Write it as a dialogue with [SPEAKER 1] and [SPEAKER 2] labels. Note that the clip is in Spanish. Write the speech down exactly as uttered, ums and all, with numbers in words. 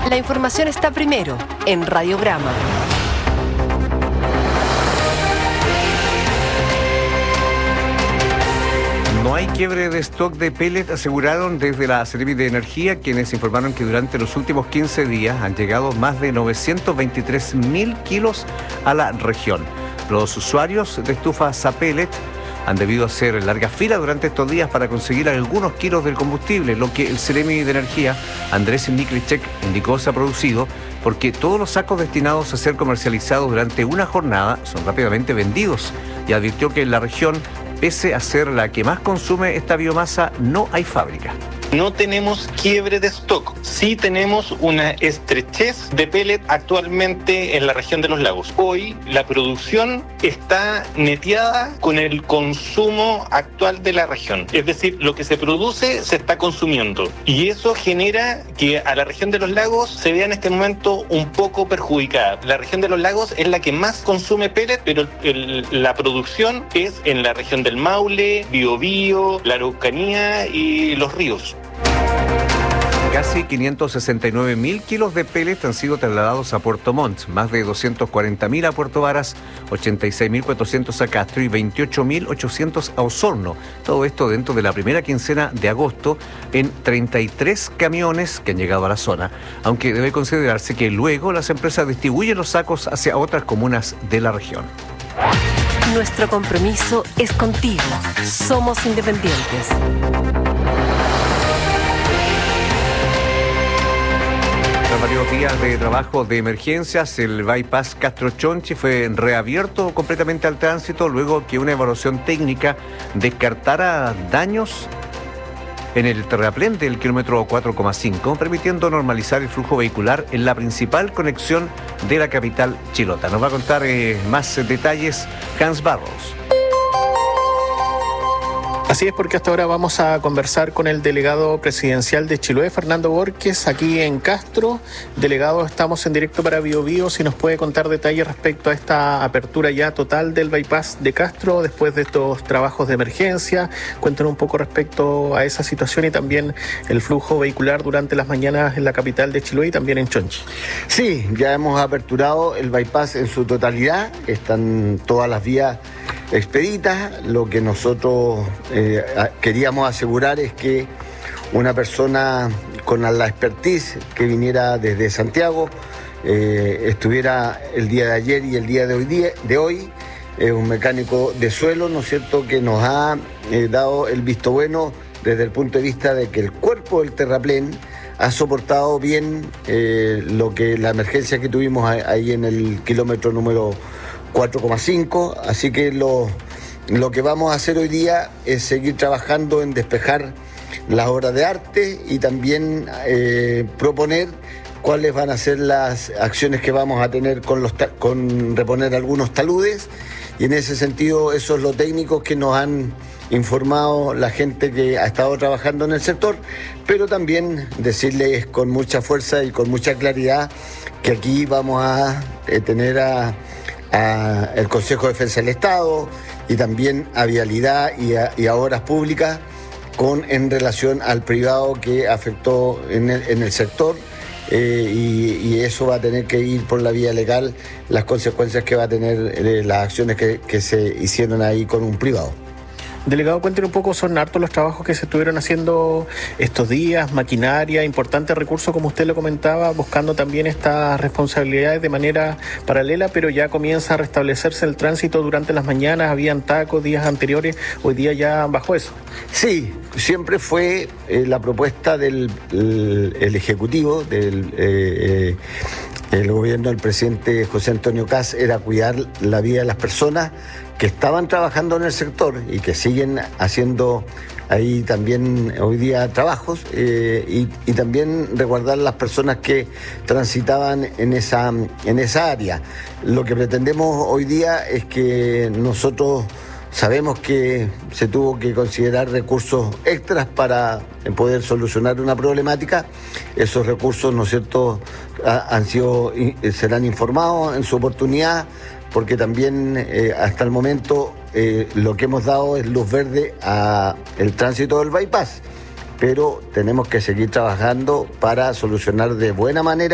[SPEAKER 1] La información está primero en Radiograma.
[SPEAKER 2] No hay quiebre de stock de pellet, aseguraron desde la Seremi de Energía, quienes informaron que durante los últimos quince días han llegado más de novecientos veintitrés mil kilos a la región. Los usuarios de estufas a pellet han debido hacer larga fila durante estos días para conseguir algunos kilos del combustible, lo que el Seremi de Energía, Andrés Niklicek, indicó se ha producido porque todos los sacos destinados a ser comercializados durante una jornada son rápidamente vendidos, y advirtió que en la región, pese a ser la que más consume esta biomasa, no hay fábrica.
[SPEAKER 3] No tenemos quiebre de stock, sí tenemos una estrechez de pellet actualmente en la región de los lagos. Hoy la producción está neteada con el consumo actual de la región, es decir, lo que se produce se está consumiendo, y eso genera que a la región de los lagos se vea en este momento un poco perjudicada. La región de los lagos es la que más consume pellet, pero el, la producción es en la región del Maule, Biobío, la Araucanía y los ríos.
[SPEAKER 2] Casi quinientos sesenta y nueve mil kilos de pellet han sido trasladados a Puerto Montt, más de doscientos cuarenta mil a Puerto Varas, ochenta y seis mil cuatrocientos a Castro y veintiocho mil ochocientos a Osorno. Todo esto dentro de la primera quincena de agosto en treinta y tres camiones que han llegado a la zona, aunque debe considerarse que luego las empresas distribuyen los sacos hacia otras comunas de la región.
[SPEAKER 1] Nuestro compromiso es contigo. Somos independientes.
[SPEAKER 2] Tras varios días de trabajo de emergencias, el bypass Castro Chonchi fue reabierto completamente al tránsito luego que una evaluación técnica descartara daños en el terraplén del kilómetro cuatro coma cinco, permitiendo normalizar el flujo vehicular en la principal conexión de la capital chilota. Nos va a contar eh, más detalles Hans Barros.
[SPEAKER 4] Así es, porque hasta ahora vamos a conversar con el delegado presidencial de Chiloé, Fernando Borges, aquí en Castro. Delegado, estamos en directo para Biobío. Si nos puede contar detalles respecto a esta apertura ya total del bypass de Castro después de estos trabajos de emergencia. Cuéntanos un poco respecto a esa situación y también el flujo vehicular durante las mañanas en la capital de Chiloé y también en Chonchi.
[SPEAKER 5] Sí, ya hemos aperturado el bypass en su totalidad. Están todas las vías expeditas. Lo que nosotros eh, queríamos asegurar es que una persona con la expertise que viniera desde Santiago eh, estuviera el día de ayer y el día de hoy, día, de hoy eh, un mecánico de suelo, ¿no es cierto?, que nos ha eh, dado el visto bueno desde el punto de vista de que el cuerpo del terraplén ha soportado bien eh, lo que la emergencia que tuvimos ahí en el kilómetro número cuatro coma cinco, así que lo, lo que vamos a hacer hoy día es seguir trabajando en despejar las obras de arte y también eh, proponer cuáles van a ser las acciones que vamos a tener con, los ta- con reponer algunos taludes, y en ese sentido eso es lo técnico que nos han informado la gente que ha estado trabajando en el sector, pero también decirles con mucha fuerza y con mucha claridad que aquí vamos a eh, tener a a el Consejo de Defensa del Estado y también a Vialidad y a, y a Obras Públicas con, en relación al privado que afectó en el, en el sector eh, y, y eso va a tener que ir por la vía legal, las consecuencias que va a tener eh, las acciones que, que se hicieron ahí con un privado.
[SPEAKER 4] Delegado, cuéntenos un poco, son hartos los trabajos que se estuvieron haciendo estos días, maquinaria, importantes recursos, como usted lo comentaba, buscando también estas responsabilidades de manera paralela, pero ya comienza a restablecerse el tránsito durante las mañanas, habían tacos días anteriores, hoy día ya bajó eso.
[SPEAKER 5] Sí, siempre fue eh, la propuesta del el, el Ejecutivo, del eh, eh, el gobierno del presidente José Antonio Kast, era cuidar la vida de las personas que estaban trabajando en el sector y que siguen haciendo ahí también hoy día trabajos eh, y, y también resguardar las personas que transitaban en esa, en esa área. Lo que pretendemos hoy día es que nosotros sabemos que se tuvo que considerar recursos extras para poder solucionar una problemática. Esos recursos, ¿no es cierto?, han sido, serán informados en su oportunidad, porque también eh, hasta el momento eh, lo que hemos dado es luz verde a el tránsito del bypass, pero tenemos que seguir trabajando para solucionar de buena manera